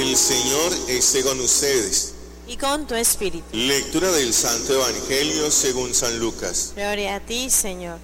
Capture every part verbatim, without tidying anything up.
El Señor esté con ustedes. Y con tu espíritu. Lectura del Santo Evangelio según San Lucas. Gloria a ti, Señor.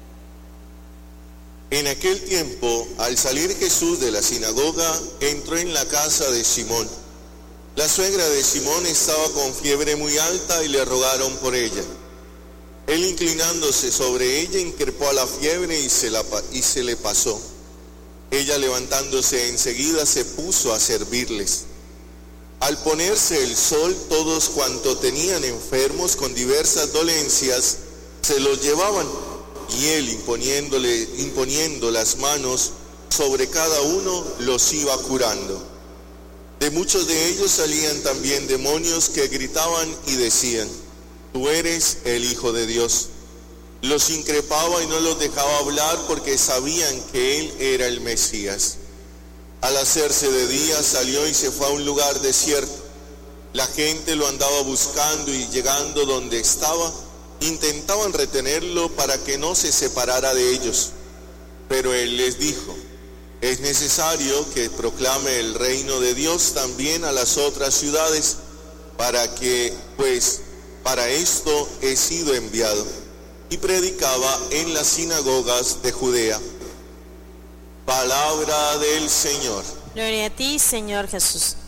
En aquel tiempo, al salir Jesús de la sinagoga, entró en la casa de Simón. La suegra de Simón estaba con fiebre muy alta y le rogaron por ella. Él, inclinándose sobre ella, increpó a la fiebre y se, la, y se le pasó. Ella, levantándose enseguida, se puso a servirles. Al ponerse el sol, todos cuanto tenían enfermos con diversas dolencias se los llevaban, y él, imponiéndole, imponiendo las manos sobre cada uno, los iba curando. De muchos de ellos salían también demonios que gritaban y decían: tú eres el Hijo de Dios. Los increpaba y no los dejaba hablar porque sabían que él era el Mesías. Al hacerse de día salió y se fue a un lugar desierto. La gente lo andaba buscando y llegando donde estaba, intentaban retenerlo para que no se separara de ellos. Pero él les dijo: es necesario que proclame el reino de Dios también a las otras ciudades, para que, pues, para esto he sido enviado. Y predicaba en las sinagogas de Judea. Palabra del Señor. Gloria a ti, Señor Jesús.